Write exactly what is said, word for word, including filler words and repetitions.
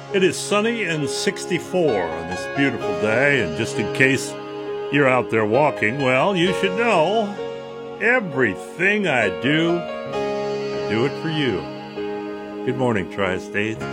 It is sunny and sixty-four on this beautiful day, and just in case you're out there walking, well, you should know everything I do, I do it for you. Good morning, Tri-State.